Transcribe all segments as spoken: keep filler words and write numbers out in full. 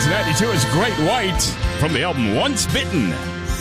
X ninety-two is Great White from the album Once Bitten.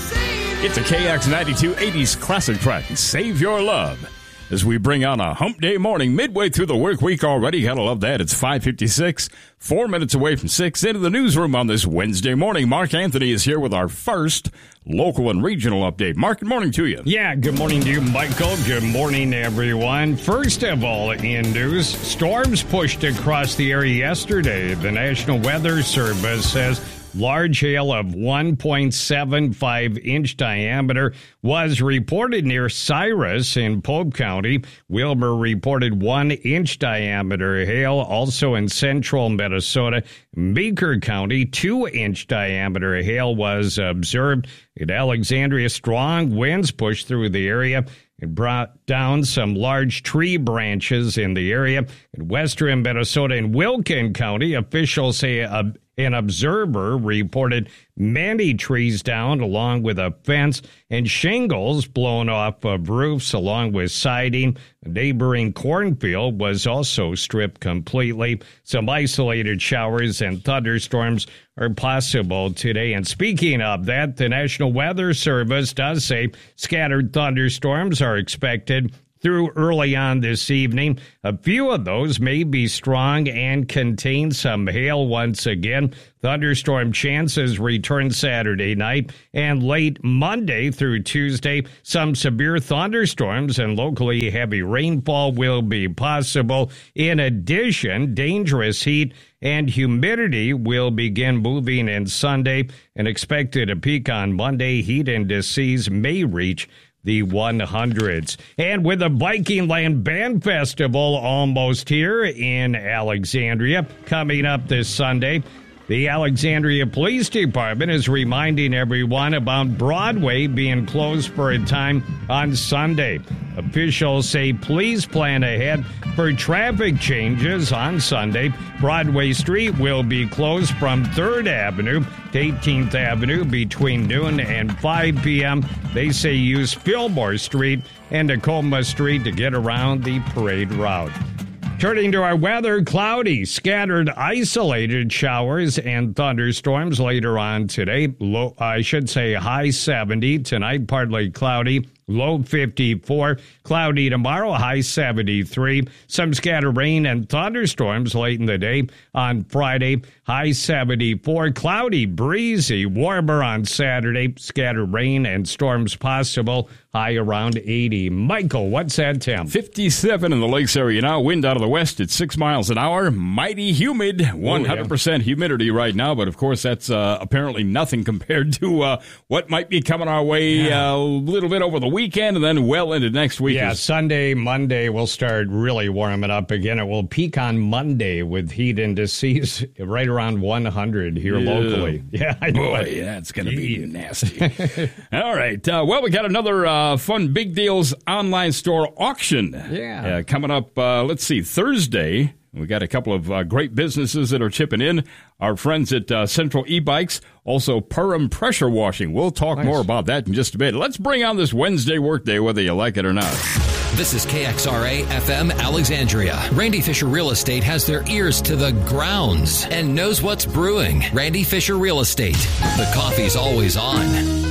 It's a K X ninety-two eighties classic track, Save Your Love. As we bring on a hump day morning, midway through the work week already. Gotta love that. It's five fifty-six, four minutes away from six. Into the newsroom on this Wednesday morning. Mark Anthony is here with our first local and regional update. Mark, good morning to you. Yeah, good morning to you, Michael. Good morning, everyone. First of all, in news, storms pushed across the area yesterday. The National Weather Service says large hail of one point seven five inch diameter was reported near Cyrus in Pope County. Wilbur reported one inch diameter hail. Also in central Minnesota, Meeker County, two inch diameter hail was observed. In Alexandria, strong winds pushed through the area. It brought down some large tree branches in the area. In western Minnesota and Wilkin County, officials say a An observer reported many trees down along with a fence and shingles blown off of roofs along with siding. A neighboring cornfield was also stripped completely. Some isolated showers and thunderstorms are possible today. And speaking of that, the National Weather Service does say scattered thunderstorms are expected through early on this evening. A few of those may be strong and contain some hail once again. Thunderstorm chances return Saturday night and late Monday through Tuesday. Some severe thunderstorms and locally heavy rainfall will be possible. In addition, dangerous heat and humidity will begin moving in Sunday and expected to peak on Monday. Heat indices may reach the hundreds. And with the Viking Land Band Festival almost here in Alexandria coming up this Sunday, the Alexandria Police Department is reminding everyone about Broadway being closed for a time on Sunday. Officials say please plan ahead for traffic changes on Sunday. Broadway Street will be closed from third Avenue to eighteenth Avenue between noon and five p.m. They say use Fillmore Street and Tacoma Street to get around the parade route. Turning to our weather, cloudy, scattered, isolated showers and thunderstorms later on today. Low, I should say high seventy. Tonight, partly cloudy. Low fifty-four. Cloudy tomorrow, high seventy-three. Some scattered rain and thunderstorms late in the day on Friday, high seventy-four. Cloudy, breezy, warmer on Saturday. Scattered rain and storms possible, high around eighty. Michael, what's that temp? fifty-seven in the lakes area now. Wind out of the west at six miles an hour. Mighty humid. one hundred percent humidity right now, but of course that's uh, apparently nothing compared to uh, what might be coming our way yeah. uh, a little bit over the weekend and then well into next week. Yeah, Sunday, Monday will start really warming up again. It will peak on Monday with heat indices right around one hundred here yeah. locally. Yeah, I know. Boy, yeah, it's going to be nasty. All right. Uh, well, we got another uh, fun Big Deals online store auction. Yeah. Uh, coming up, uh, let's see, Thursday. We got a couple of uh, great businesses that are chipping in. Our friends at uh, Central E-Bikes, also Perham Pressure Washing. We'll talk nice. more about that in just a bit. Let's bring on this Wednesday workday, whether you like it or not. This is K X R A F M Alexandria. Randy Fisher Real Estate has their ears to the grounds and knows what's brewing. Randy Fisher Real Estate. The coffee's always on.